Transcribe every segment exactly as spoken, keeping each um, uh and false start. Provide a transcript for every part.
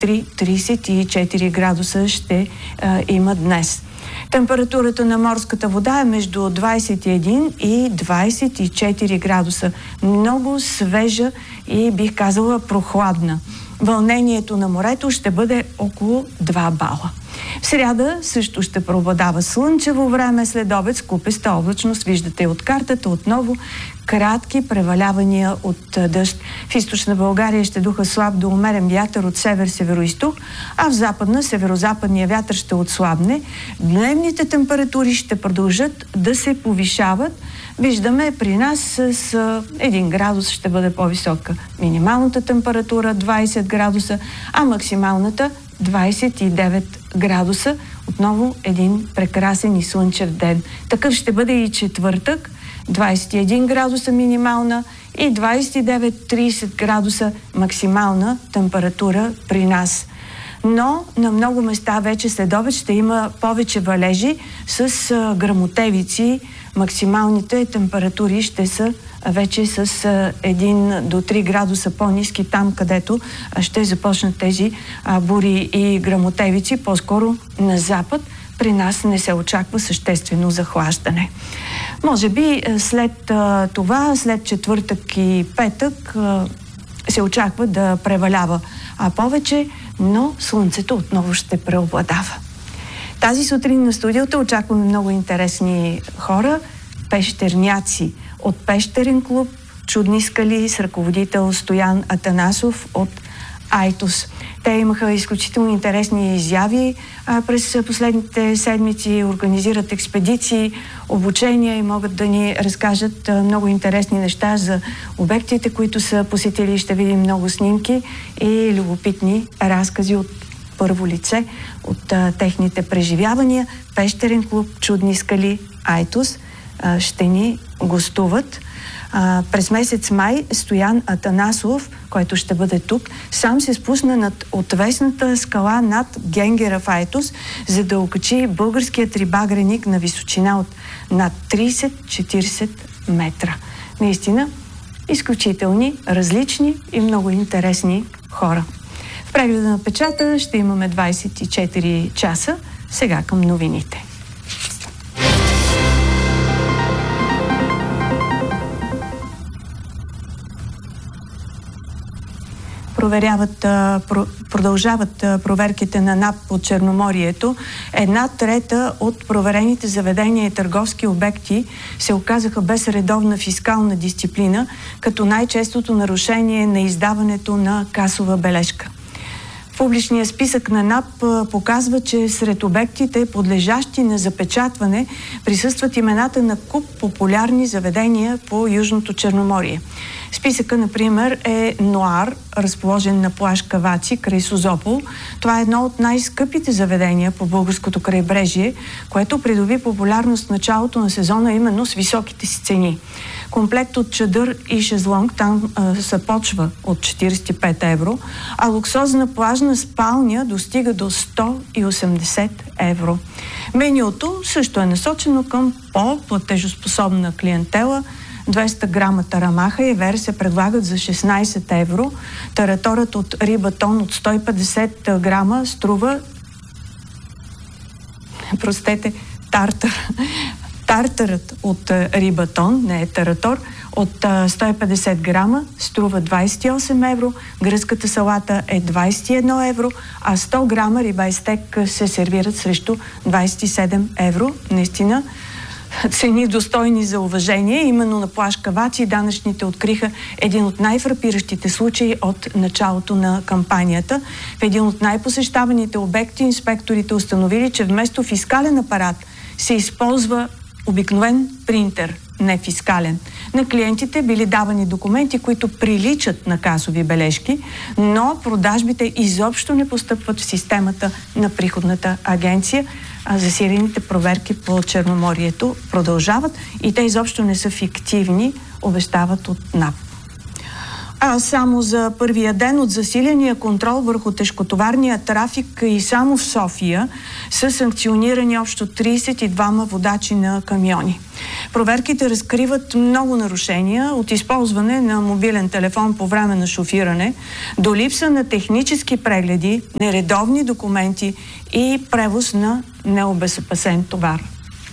три до тридесет и четири градуса ще а, има днес. Температурата на морската вода е между двадесет и един и двадесет и четири градуса. Много свежа и бих казала прохладна. Вълнението на морето ще бъде около два бала. В сряда също ще преобладава слънчево време, след обед с купеста облачност. Виждате от картата отново кратки превалявания от дъжд. В източна България ще духа слаб до умерен вятър от север-североизток, а в западна, северо-западния вятър ще отслабне. Дневните температури ще продължат да се повишават. Виждаме при нас с един градус ще бъде по-висока минималната температура двадесет градуса, а максималната двадесет и девет градуса. Отново един прекрасен и слънчев ден. Такъв ще бъде и четвъртък. двадесет и един градуса минимална и двадесет и девет до тридесет градуса максимална температура при нас. Но на много места вече след обед ще има повече валежи с а, гръмотевици. Максималните температури ще са вече с а, един до три градуса по-ниски там, където а, ще започнат тези а, бури и гръмотевици. По-скоро на запад. При нас не се очаква съществено захлаждане. Може би след а, това, след четвъртък и петък а, се очаква да превалява а повече, но слънцето отново ще преобладава. Тази сутрин на студиото очакваме много интересни хора, пещерняци от Пещерен клуб "Чудни скали" с ръководител Стоян Атанасов от Айтос. Те имаха изключително интересни изяви а, през последните седмици, организират експедиции, обучения и могат да ни разкажат а, много интересни неща за обектите, които са посетили. Ще видим много снимки и любопитни разкази от първо лице от а, техните преживявания. Пещерен клуб "Чудни скали" Айтос а, ще ни гостуват. А, през месец май Стоян Атанасов, който ще бъде тук, сам се спусна над отвесната скала над Генгера в Айтос, за да окачи българският рибагреник на височина от над тридесет до четиридесет метра. Наистина изключителни, различни и много интересни хора. В прегледа на печата ще имаме двадесет и четири часа. Сега към новините. Проверяват, продължават проверките на НАП по Черноморието. Една трета от проверените заведения и търговски обекти се оказаха без редовна фискална дисциплина, като най-честото нарушение на издаването на касова бележка. Публичният списък на НАП показва, че сред обектите, подлежащи на запечатване, присъстват имената на куп популярни заведения по Южното Черноморие. Списъка, например, е Ноар, разположен на плаж Каваци, край Созопол. Това е едно от най-скъпите заведения по българското крайбрежие, което придоби популярност в началото на сезона именно с високите си цени. Комплект от чадър и шезлонг там а, започва от четиридесет и пет евро, а луксозна плажна спалня достига до сто и осемдесет евро. Менюто също е насочено към по-платежоспособна клиентела. двеста грама тарамаха и вер се предлагат за шестнадесет евро. Тараторът от рибатон от сто и петдесет грама струва... Простете, тартър. Тартърът от рибатон, не е таратор, от сто и петдесет грама струва двадесет и осем евро, гръцката салата е двадесет и едно евро, а сто грама риба и стек се сервират срещу двадесет и седем евро. Наистина цени достойни за уважение. Именно на плаж Каваци данъчните откриха един от най-фрапиращите случаи от началото на кампанията. В един от най-посещаваните обекти инспекторите установили, че вместо фискален апарат се използва обикновен принтер, не фискален. На клиентите били давани документи, които приличат на касови бележки, но продажбите изобщо не постъпват в системата на приходната агенция. А засилените проверки по Черноморието продължават и те изобщо не са фиктивни, обещават от НАП. А само за първия ден от засиления контрол върху тежкотоварния трафик и само в София са санкционирани общо тридесет и двама водачи на камиони. Проверките разкриват много нарушения от използване на мобилен телефон по време на шофиране до липса на технически прегледи, нередовни документи и превоз на необезопасен товар.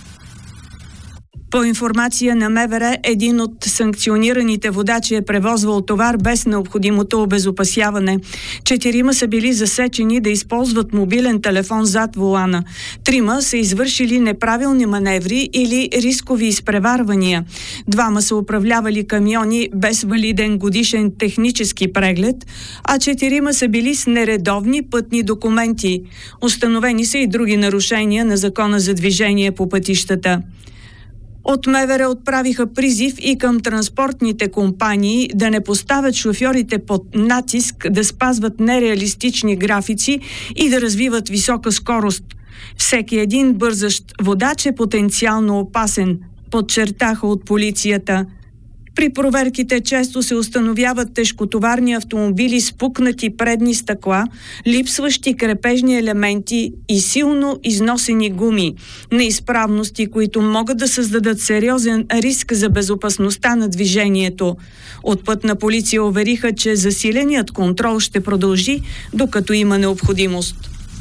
По информация на МВР, един от санкционираните водачи е превозвал товар без необходимото обезопасяване. Четирима са били засечени да използват мобилен телефон зад волана. Трима са извършили неправилни маневри или рискови изпреварвания. Двама са управлявали камиони без валиден годишен технически преглед, а четирима са били с нередовни пътни документи. Установени са и други нарушения на Закона за движение по пътищата. От МВР отправиха призив и към транспортните компании да не поставят шофьорите под натиск, да спазват нереалистични графици и да развиват висока скорост. Всеки един бързащ водач е потенциално опасен, подчертаха от полицията. При проверките често се установяват тежкотоварни автомобили с пукнати предни стъкла, липсващи крепежни елементи и силно износени гуми, неизправности, които могат да създадат сериозен риск за безопасността на движението. От Пътна полиция увериха, че засиленият контрол ще продължи, докато има необходимост.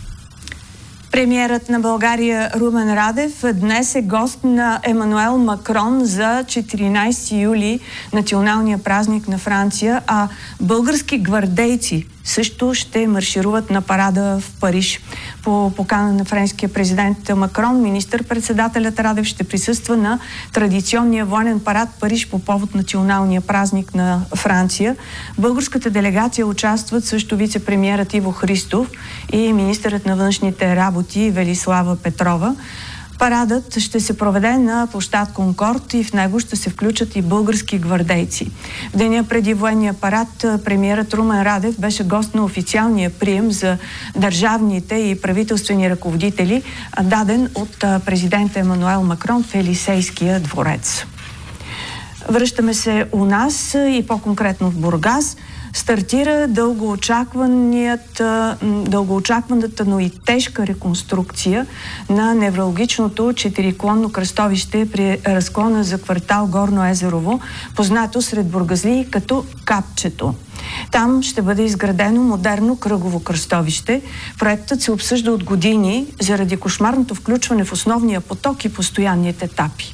Премиерът на България Румен Радев днес е гост на Емануел Макрон за четиринадесети юли, националния празник на Франция, а български гвардейци също ще маршируват на парада в Париж. По покана на френския президент Макрон, министър-председателят Радев ще присъства на традиционния военен парад в Париж по повод националния празник на Франция. Българската делегация участват също вице-премиерът Иво Христов и министърът на външните работи Велислава Петрова. Парадът ще се проведе на площад Конкорд и в него ще се включат и български гвардейци. В деня преди военния парад премиерът Румен Радев беше гост на официалния прием за държавните и правителствени ръководители, даден от президента Емануел Макрон в Елисейския дворец. Връщаме се у нас и по-конкретно в Бургас. Стартира дългоочакваната, но и тежка реконструкция на невралгичното четириклонно кръстовище при разклона за квартал Горно Езерово, познато сред бургазлии като Капчето. Там ще бъде изградено модерно кръгово кръстовище. Проектът се обсъжда от години заради кошмарното включване в основния поток и постоянните етапи.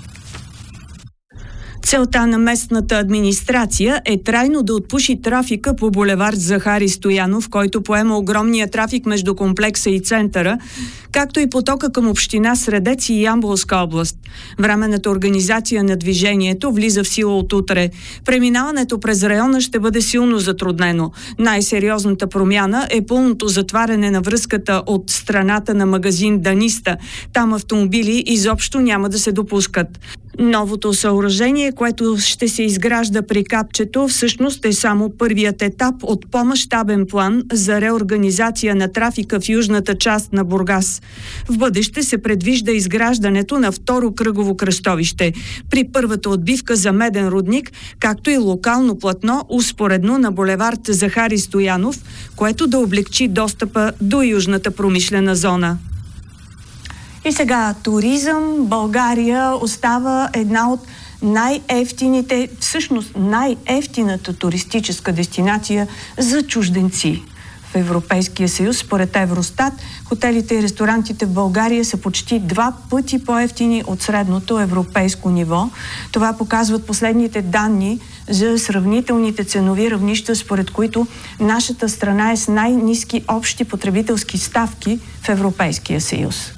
Целта на местната администрация е трайно да отпуши трафика по булевард Захари Стоянов, който поема огромния трафик между комплекса и центъра, както и потока към община Средец и Ямболска област. Временната организация на движението влиза в сила от утре. Преминаването през района ще бъде силно затруднено. Най-сериозната промяна е пълното затваряне на връзката от страната на магазин Даниста. Там автомобили изобщо няма да се допускат. Новото съоръжение, което ще се изгражда при Капчето, всъщност е само първият етап от по-мащабен план за реорганизация на трафика в южната част на Бургас. В бъдеще се предвижда изграждането на второ кръгово кръстовище при първата отбивка за Меден рудник, както и локално платно, успоредно на булевард Захари Стоянов, което да облекчи достъпа до южната промишлена зона. И сега туризъм. България остава една от най-евтините, всъщност най-евтината туристическа дестинация за чужденци в Европейския съюз. Според Евростат, хотелите и ресторантите в България са почти два пъти по-евтини от средното европейско ниво. Това показват последните данни за сравнителните ценови равнища, според които нашата страна е с най-ниски общи потребителски ставки в Европейския съюз.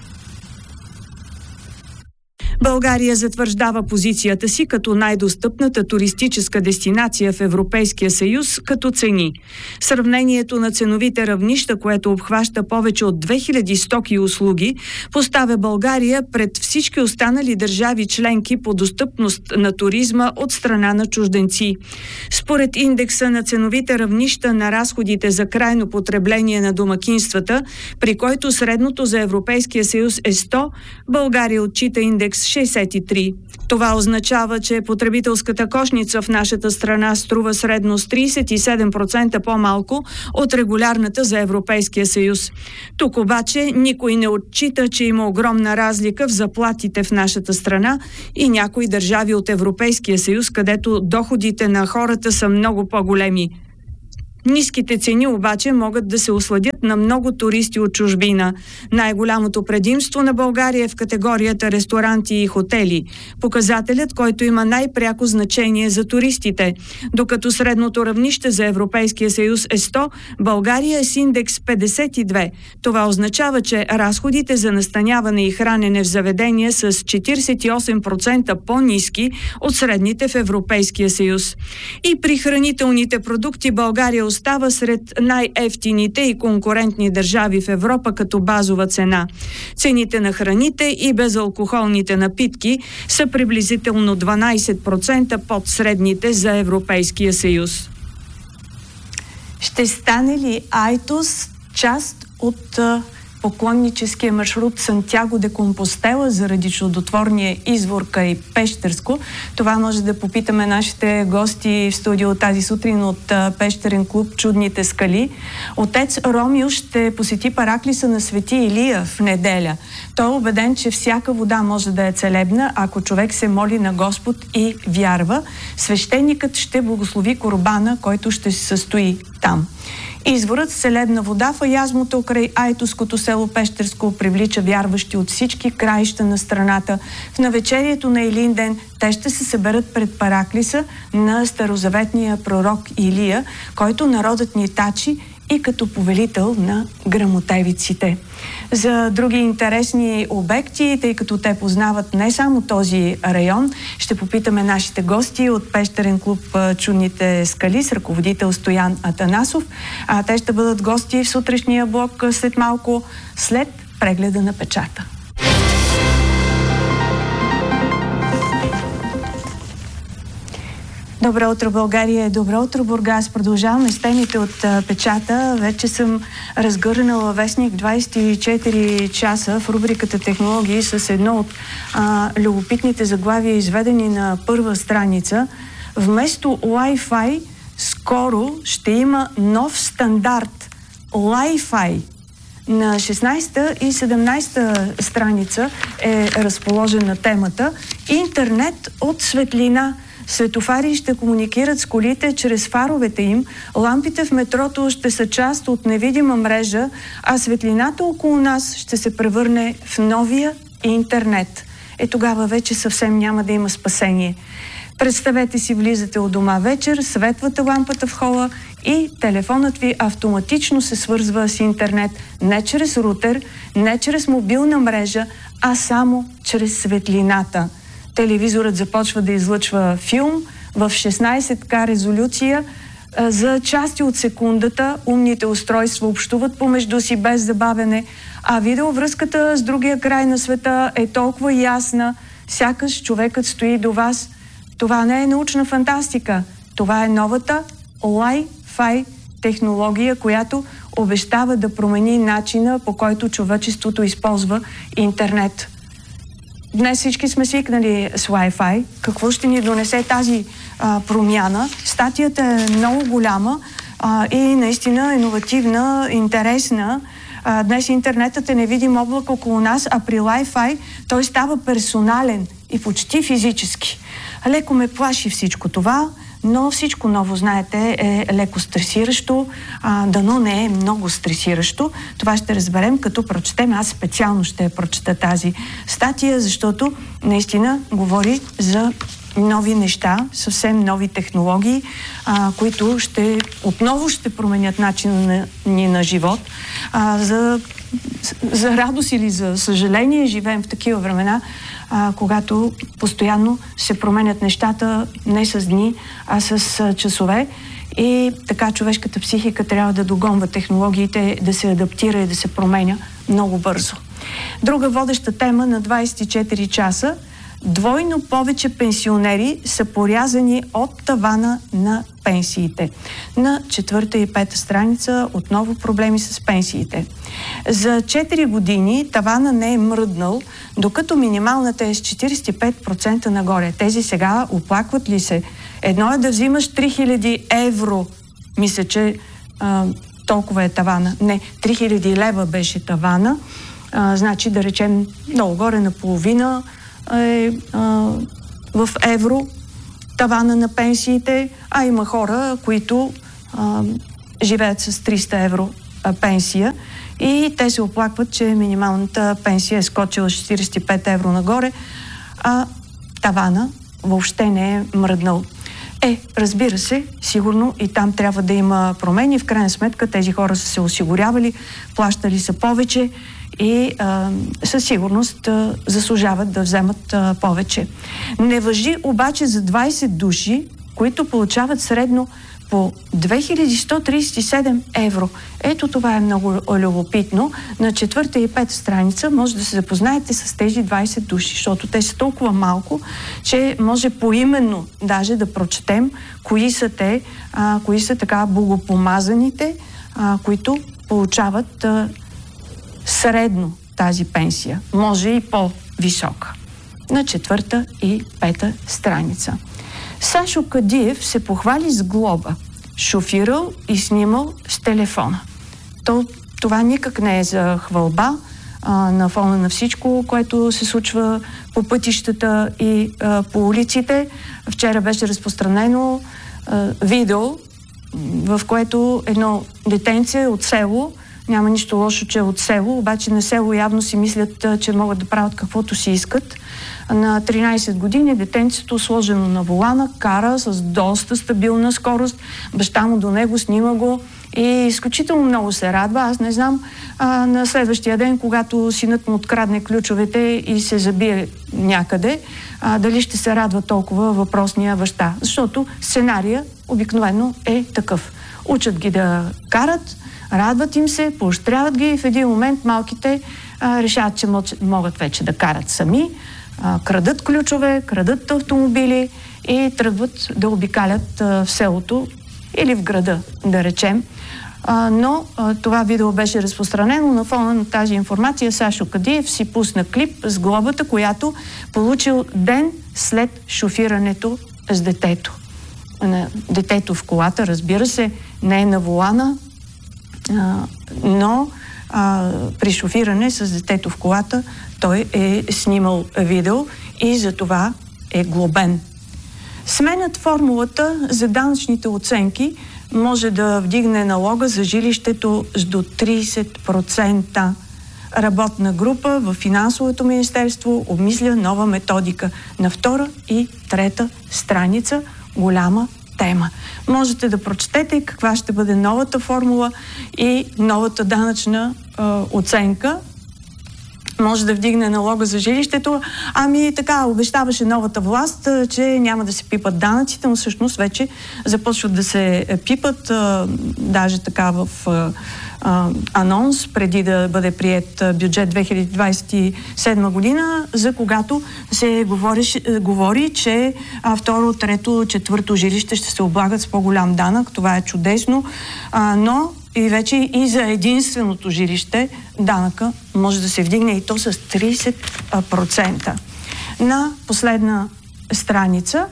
България затвърждава позицията си като най-достъпната туристическа дестинация в Европейския съюз като цени. Сравнението на ценовите равнища, което обхваща повече от две хиляди стоки и услуги, поставя България пред всички останали държави членки по достъпност на туризма от страна на чужденци. Според индекса на ценовите равнища на разходите за крайно потребление на домакинствата, при който средното за Европейския съюз е сто, България отчита индекс шестдесет шейсет и три. Това означава, че потребителската кошница в нашата страна струва средно с трийсет и седем процента по-малко от регулярната за Европейския съюз. Тук обаче никой не отчита, че има огромна разлика в заплатите в нашата страна и някои държави от Европейския съюз, където доходите на хората са много по-големи. Ниските цени обаче могат да се осладят на много туристи от чужбина. Най-голямото предимство на България е в категорията ресторанти и хотели. Показателят, който има най-пряко значение за туристите. Докато средното равнище за Европейския съюз е сто, България е с индекс петдесет и две. Това означава, че разходите за настаняване и хранене в заведения са с четирийсет и осем процента по-ниски от средните в Европейския съюз. И при хранителните продукти България остава сред най-евтините и конкурентни държави в Европа като базова цена. Цените на храните и безалкохолните напитки са приблизително дванайсет процента под средните за Европейския съюз. Ще стане ли Айтос част от поклонническия маршрут Сантяго де Компостела заради чудотворния извор край Пещерско? Това може да попитаме нашите гости в студио тази сутрин от Пещерен клуб Чудните скали. Отец Ромил ще посети параклиса на Свети Илия в неделя. Той е убеден, че всяка вода може да е целебна, ако човек се моли на Господ и вярва. Свещеникът ще благослови корбана, който ще се състои там. Изворът с целебна вода в аязмото край айтоското село Пещерско привлича вярващи от всички краища на страната. В навечерието на Илинден те ще се съберат пред параклиса на старозаветния пророк Илия, който народът ни тачи и като повелител на грамотевиците. За други интересни обекти, тъй като те познават не само този район, ще попитаме нашите гости от Пещерен клуб Чудните скали с ръководител Стоян Атанасов. А те ще бъдат гости в сутрешния блок след малко, след прегледа на печата. Добро утро, България! Добро утро, Бургас! Продължаваме с темите от а, печата. Вече съм разгърнала вестник двайсет и четири часа в рубриката Технологии с едно от а, любопитните заглавия, изведени на първа страница. Вместо Wi-Fi скоро ще има нов стандарт Li-Fi. На шестнайсета и седемнайсета страница е разположена темата Интернет от светлина. Светофари ще комуникират с колите чрез фаровете им, лампите в метрото ще са част от невидима мрежа, а светлината около нас ще се превърне в новия интернет. Е, тогава вече съвсем няма да има спасение. Представете си, влизате от дома вечер, светвате лампата в хола и телефонът ви автоматично се свързва с интернет не чрез рутер, не чрез мобилна мрежа, а само чрез светлината. Телевизорът започва да излъчва филм в шестнайсет ка резолюция. За части от секундата умните устройства общуват помежду си без забавяне, а видеовръзката с другия край на света е толкова ясна, сякаш човекът стои до вас. Това не е научна фантастика. Това е новата Li-Fi технология, която обещава да промени начина, по който човечеството използва интернет. Днес всички сме свикнали с Wi-Fi. Какво ще ни донесе тази а, промяна? Статията е много голяма а, и наистина иновативна, интересна. А, днес интернетът е невидим облак около нас, а при Wi-Fi той става персонален и почти физически. Леко ме плаши всичко това, но всичко ново, знаете, е леко стресиращо, а, дано не е много стресиращо. Това ще разберем, като прочетем. Аз специално ще прочета тази статия, защото наистина говори за нови неща, съвсем нови технологии, а, които ще отново ще променят начина на, ни на живот. А, за, за радост или за съжаление живеем в такива времена, а, когато постоянно се променят нещата не с дни, а с а, часове. И така човешката психика трябва да догонва технологиите, да се адаптира и да се променя много бързо. Друга водеща тема на двайсет и четири часа. двойно повече пенсионери са порязани от тавана на пенсиите. На четвърта и пета страница отново проблеми с пенсиите. За четири години тавана не е мръднал, докато минималната е с четиридесет и пет процента нагоре. Тези сега оплакват ли се? Едно е да взимаш три хиляди евро. Мисля, че а, толкова е тавана. Не, три хиляди лева беше тавана. А, значи, да речем, много горе наполовина е а, в евро тавана на пенсиите, а има хора, които а, живеят с триста евро а, пенсия и те се оплакват, че минималната пенсия е скочила четиридесет и пет евро нагоре, а тавана въобще не е мръднал. Е, разбира се, сигурно и там трябва да има промени. В крайна сметка тези хора са се осигурявали, плащали са повече и а, със сигурност а, заслужават да вземат а, повече. Не важи обаче за двайсет души, които получават средно по две хиляди сто тридесет и седем евро. Ето това е много любопитно. На четвърта и пета страница може да се запознаете с тези двайсет души, защото те са толкова малко, че може поименно даже да прочетем кои са те, а, кои са така богопомазаните, а, които получават а, средно тази пенсия. Може и по-висока. На четвърта и пета страница. Сашо Кадиев се похвали с глоба. Шофирал и снимал с телефона. То, това никак не е за хвалба а, на фона на всичко, което се случва по пътищата и а, по улиците. Вчера беше разпространено а, видео, в което едно детенце от село, няма нищо лошо, че е от село, обаче на село явно си мислят, че могат да правят каквото си искат. На тринайсет години детенцето, сложено на волана, кара с доста стабилна скорост. Баща му до него, снима го и изключително много се радва. Аз не знам а, на следващия ден, когато синът му открадне ключовете и се забие някъде, а, дали ще се радва толкова въпросния баща. Защото сценария обикновено е такъв. Учат ги да карат, радват им се, поощряват ги и в един момент малките а, решават, че могат вече да карат сами, а, крадат ключове, крадат автомобили и тръгват да обикалят а, в селото или в града, да речем. А, но а, това видео беше разпространено. На фона на тази информация Сашо Кадиев си пусна клип с глобата, която получил ден след шофирането с детето. На детето в колата, разбира се, не е на волана, а, но а, при шофиране с детето в колата той е снимал видео и за това е глобен. Сменят формулата за данъчните оценки може да вдигне налога за жилището с до трийсет процента. Работна група в Финансовото министерство обмисля нова методика. На втора и трета страница голяма тема. Можете да прочетете каква ще бъде новата формула и новата данъчна е, оценка. Може да вдигне налога за жилището. Ами така, обещаваше новата власт, че няма да се пипат данъците, но всъщност вече започват да се пипат, а, даже така в а, а, анонс, преди да бъде приет бюджет две хиляди двайсет и седма година, за когато се говори, говори че а, второ, трето, четвърто жилище ще се облагат с по-голям данък. Това е чудесно, а, но и вече и за единственото жилище данъка може да се вдигне и то с трийсет процента. На последна страница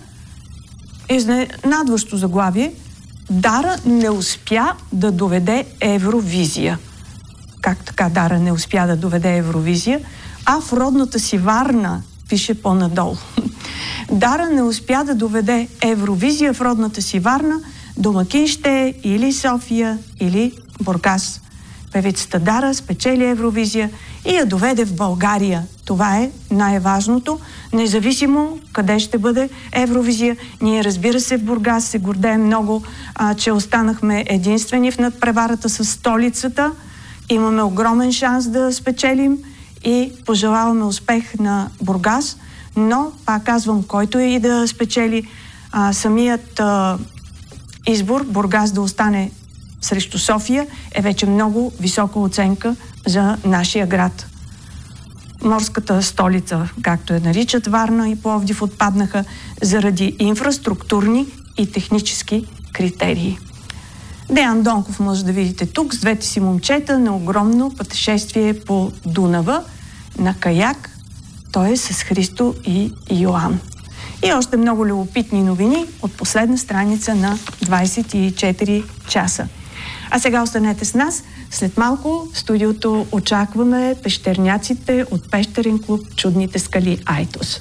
изненадващо заглавие: Дара не успя да доведе Евровизия. Как така Дара не успя да доведе Евровизия? А в родната си Варна, пише по-надолу. Дара не успя да доведе Евровизия в родната си Варна. Домакин ще е или София, или Бургас. Певицата Дара спечели Евровизия и я доведе в България. Това е най-важното. Независимо къде ще бъде Евровизия, ние, разбира се, в Бургас се гордеем много, а, че останахме единствени в надпреварата с столицата. Имаме огромен шанс да спечелим и пожелаваме успех на Бургас, но, пак казвам, който и да спечели, а, самият а, избор Бургас да остане срещу София е вече много висока оценка за нашия град. морската столица, както я наричат, Варна и Пловдив отпаднаха заради инфраструктурни и технически критерии. Деян Донков може да видите тук с двете си момчета на огромно пътешествие по Дунава на каяк. Той е с Христо и Йоан. И още много любопитни новини от последна страница на двайсет и четири часа. А сега останете с нас. След малко в студиото очакваме пещерняците от пещерен клуб Чудните скали Айтос.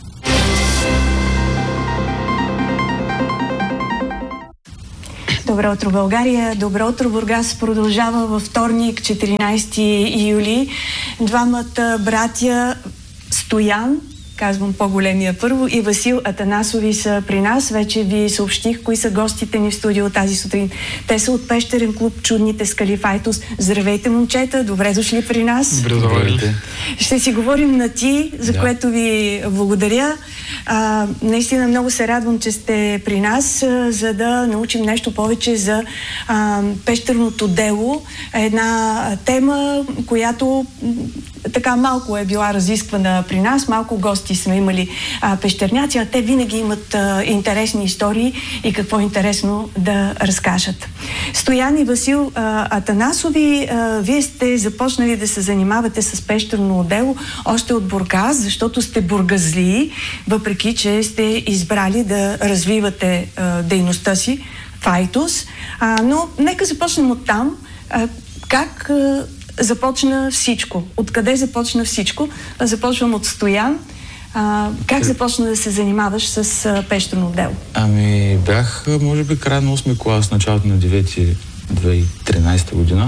Добро утро, България! Добро утро, Бургас! Продължава във вторник, четиринайсети юли. Двамата братя Стоян, казвам по-големия първо, и Васил Атанасови са при нас. Вече ви съобщих кои са гостите ни в студио тази сутрин. Те са от пещерен клуб Чудните скали в Айтос. Здравейте, момчета! Добре дошли при нас. Здравейте! Ще си говорим на ти, за да. което ви благодаря. А, наистина много се радвам, че сте при нас, а, за да научим нещо повече за а, пещерното дело. Една тема, която така малко е била разисквана при нас, малко гости сме имали а, пещерняци, а те винаги имат а, интересни истории и какво интересно да разкажат. Стоян и Васил а, Атанасови, а, вие сте започнали да се занимавате с пещерно дело още от Бургас, защото сте бургазлии, въпреки че сте избрали да развивате а, дейността си в Айтос. А, но нека започнем от там. А, как а, започна всичко? Откъде започна всичко? Започвам от Стоян. А, как започна да се занимаваш с а, пещерно дело? Ами бях, може би, края на осми клас, началото на девети, две хиляди и тринайсета година.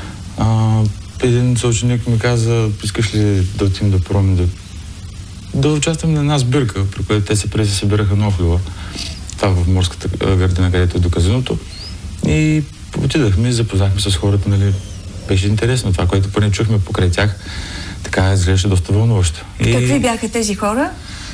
А, един съученик ми каза, искаш ли да отидем да пробваме да, да участвам на една сбирка, при която те се преди се събираха на Охлива. Това в морската градина, където е до казиното. И отидахме и запознахме с хората, нали. Беше интересно това, което поне чухме покрай тях. Така изглеждаше доста вълнуващо. И... Какви бяха тези хора?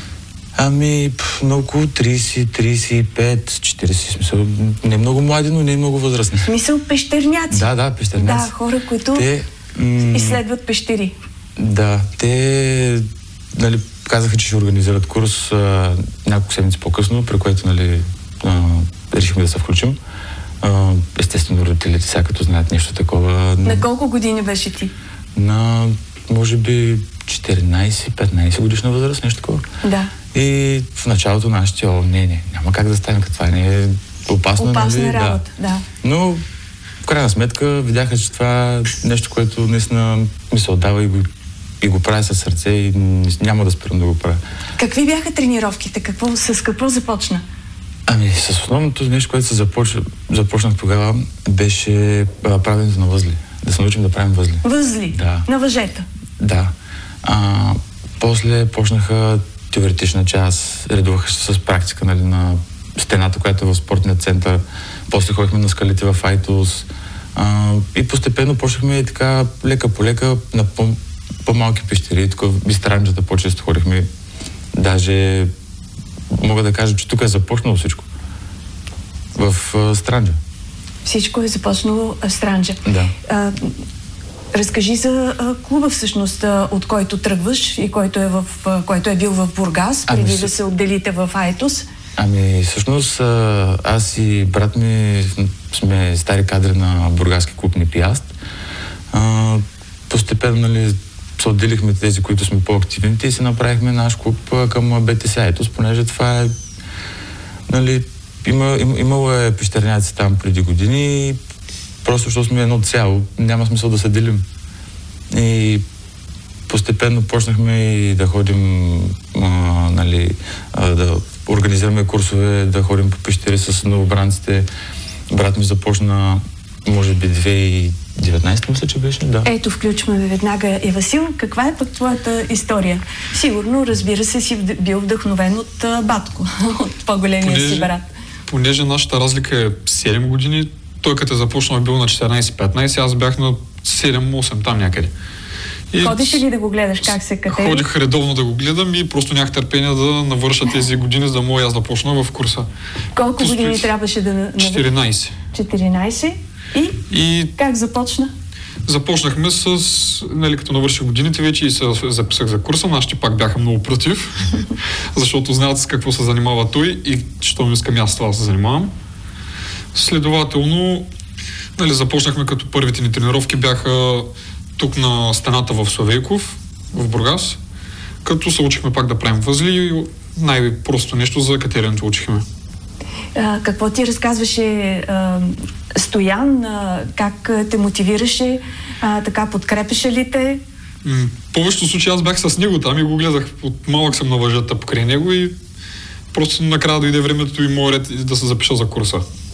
Ами, на около трийсет, трийсет и пет, четирийсет, смисъл, не много млади, но не много възрастни. В смисъл пещерняци? Да, да, пещерняци. Да, хора, които те, м- изследват пещери. Да, те, нали, казаха, че ще организират курс а, няколко седмици по-късно, при което, нали, а, решихме да се включим. А, естествено, родителите сега като знаят нещо такова. На колко години беше ти? На, може би, четиринайсет-петнайсет годишна възраст, нещо такова. Да. И в началото нашите, о, не, не, няма как да стане, като това не е опасно. Опасна нали? работа, да. да. Но, в крайна сметка, видяха, че това е нещо, което наистина ми се отдава и го, и го правя със сърце и няма да спирам да го правя. Какви бяха тренировките? Какво, с какво започна? Ами, с основното нещо, което се започна, започнах тогава, беше а, правенето на възли. Да се научим да правим възли. Възли? Да. На въжета? Да. А, после почнаха теоретична част, редуваха се с практика, нали, на стената, която е в спортния център. После ходихме на скалите в Айтос. А, и постепенно почнахме така лека по лека на по, по-малки пещери. Тук в Странджата по-често ходихме. Даже мога да кажа, че тук е започнало всичко. В uh, Странджа. Всичко е започнало в Странджа. Да. А, разкажи за а, клуба всъщност, а, от който тръгваш и който е, в, а, който е бил в Бургас, преди ами, да се отделите в Айтос. Ами, всъщност, а, аз и брат ми сме стари кадри на бургаски клуб Непияст. А, постепенно, нали, се отделихме тези, които сме по-активните и си направихме наш клуб към БТС Айтос, понеже това е, нали, има, им, имало е пещерняци там преди години, просто защото сме едно цяло, няма смисъл да се делим. И постепенно почнахме и да ходим, а, нали, а, да организираме курсове, да ходим по пещери с новобранците. Брат ми започна, може би, две хиляди и деветнайсета, мисля, че беше, да. Ето, включваме веднага и Васил. Каква е пък твоята история? Сигурно, разбира се, си бил вдъхновен от а, батко, от по-големия понеже, си брат. Понеже нашата разлика е седем години, той като е започнал бил на четиринайсет-петнайсет, аз бях на седем-осем там някъде. И ходиш ли да го гледаш как се катери? Ходих редовно да го гледам и просто нямах търпение да навърша тези години, за да мога аз да почна в курса. Колко Пустои... години трябваше да навърша? четиринайсет. четиринайсет? И? и как започна? започнахме с, нали, като навърших годините вече и се записах за курса, нашите пак бяха много против, защото знаят с какво се занимава той и що ми искам аз това да се занимавам. Следователно, нали, започнахме като първите ни тренировки бяха тук на стената в Славейков, в Бургас, като се учихме пак да правим възли и най-просто нещо за катеренето учихме. А, какво ти разказваше а, Стоян? А, как те мотивираше? А, така подкрепеше ли те? М- повечето случаи аз бях с него там и го гледах. От малък съм на въжата покрай него и просто накрая дойде времето и моят ред да се запиша за курса.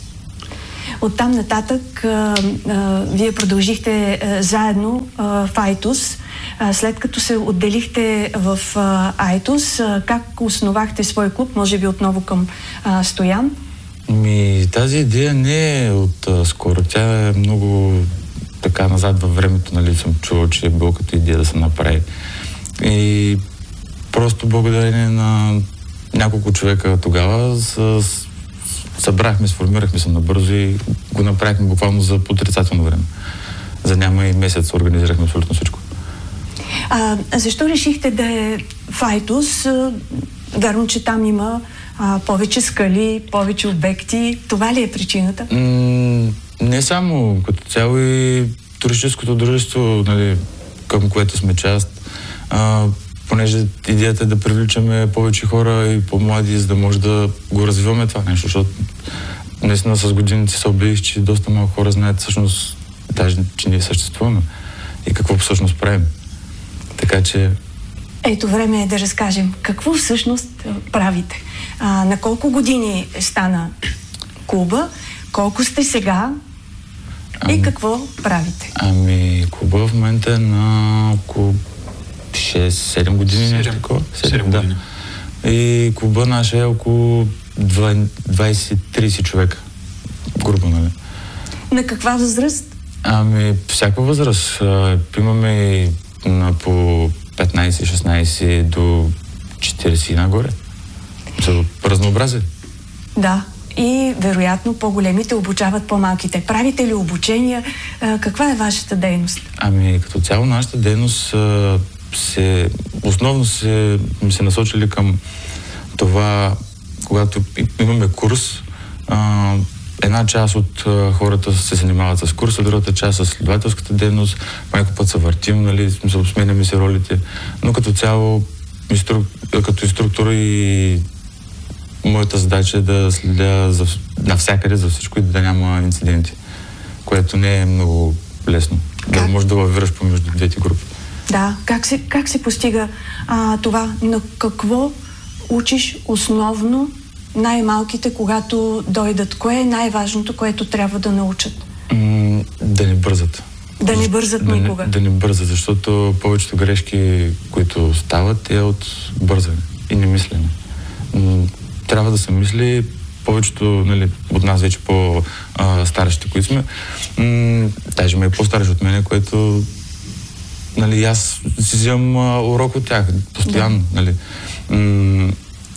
Оттам нататък а, а, вие продължихте а, заедно а, в Айтос. А, след като се отделихте в а, Айтос, а, как основахте свой клуб? Може би отново към а, Стоян? Ми, тази идея не е от а, скоро. Тя е много така назад във времето, нали, съм чувал, че е било като идея да се направи. И просто благодарение на няколко човека тогава с, събрахме, сформирахме се набързо и го направихме буквално за отрицателно време. За няма и месец организирахме абсолютно всичко. А, защо решихте да е в Айтос? Вярно, че там има а, повече скали, повече обекти. Това ли е причината? М- не само, като цяло и туристическото дружество, нали, към което сме част, а, понеже идеята е да привличаме повече хора и по-млади, за да може да го развиваме това нещо, защото наистина с годините се убедих, че доста малко хора знаят всъщност даже, че ние съществуваме и какво всъщност правим. Така че... Ето време е да разкажем какво всъщност правите. А, на колко години стана клуба, колко сте сега и ами, какво правите? Ами, клуба в момента е на около шест-седем години, нещо такова. седем години. Да. И клуба наша е около двайсет-трийсет човека. Грубо, нали? На каква възраст? Ами, всяка възраст. Имаме и на по петнайсет-шестнайсет до четирийсет и нагоре. За разнообразие. Да. И вероятно по-големите обучават по-малките. Правите ли обучения? Каква е вашата дейност? Ами, като цяло нашата дейност се, основно се, се насочили към това, когато имаме курс, а, една част от а, хората се занимават с курса, другата част с следователската дейност, майко път се въртим, нали, сменяме си ролите, но като цяло инструк, като инструктор и моята задача е да следя за, навсякъде за всичко и да няма инциденти, което не е много лесно. Как? Да можеш да лавираш помежду двете групи. Да, как се, как се постига а, това? На какво учиш основно най-малките, когато дойдат? Кое е най-важното, което трябва да научат? М- да не бързат. Да не бързат да никога? Не, да не бързат, защото повечето грешки, които стават, е от бързане и немислене. М- трябва да се мисли, повечето, нали, от нас вече по-старещите, които сме, м- даже ме е по-старещ от мене, което, нали, аз си взимам а, урок от тях, постоянно, да. Нали, м-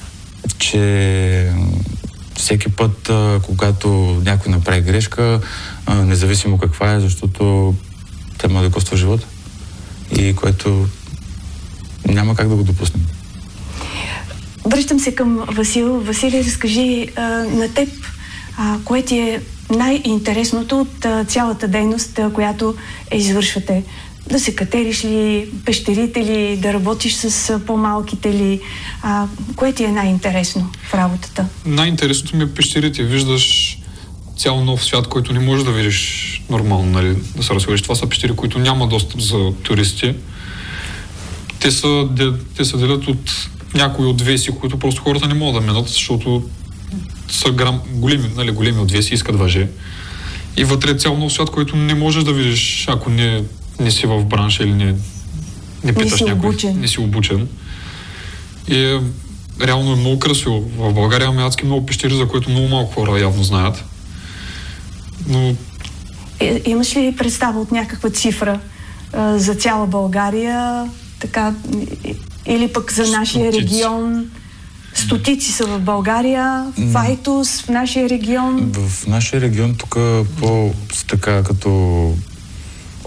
че всеки път, а, когато някой направи грешка, а, независимо каква е, защото те може да коства живота и което няма как да го допуснем. Връщам се към Васил. Василий, разкажи а, на теб, а, кое ти е най-интересното от а, цялата дейност, а, която е извършвате. Да се катериш ли, пещерите ли, да работиш с а, по-малките ли? А, кое ти е най-интересно в работата? Най-интересното ми е пещерите. Виждаш цял нов свят, който не можеш да видиш нормално, нали, да се разходиш. Това са пещери, които няма достъп за туристи. Те са, де, те се делят от някои отвеси, които просто хората не могат да минат, защото са грам, големи, нали, големи отвеси, искат въже. И вътре е цял нов свят, който не можеш да видиш, ако не, не си в бранша или не, не питаш не някой. Обучен. Не си обучен. И е, реално е много красиво. В България имаме адски много пещери, за които много малко хора явно знаят. Но... И, имаш ли представа от някаква цифра а, за цяла България, така, или пък за нашия Стотици. регион? Стотици са в България, в Айтос, в нашия регион. В нашия регион тук по така като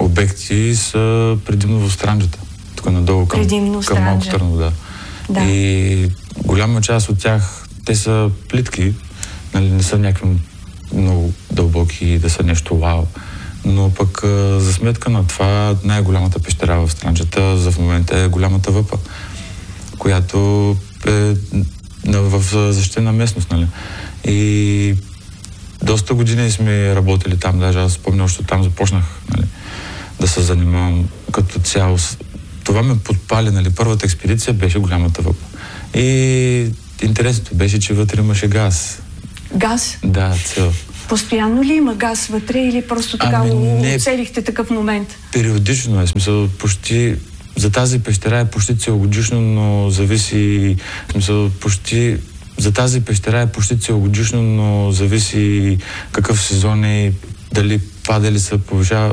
обекти са предимно в Странджата. Тук надолу към, към Малко Търново, да. да. И голяма част от тях, те са плитки, нали, не са някакви много дълбоки, да са нещо вау. Но пък а, за сметка на това най-голямата пещера в Странджата за в момента е голямата Въпа, която е в защитена местност, нали. И доста години сме работили там, даже аз спомням, защото там започнах, нали, да се занимавам като цяло. Това ме подпали, нали, първата експедиция беше голямата Въпа. И интересното беше, че вътре имаше газ. Газ? Да, цел. Постоянно ли има газ вътре или просто така ами оцелихте такъв момент? Периодично е, смисъл, почти за тази пещера е почти целогодишно, но зависи, смисъл, почти за тази пещера е почти целогодишно, но зависи какъв сезон е, дали пада или се повишава.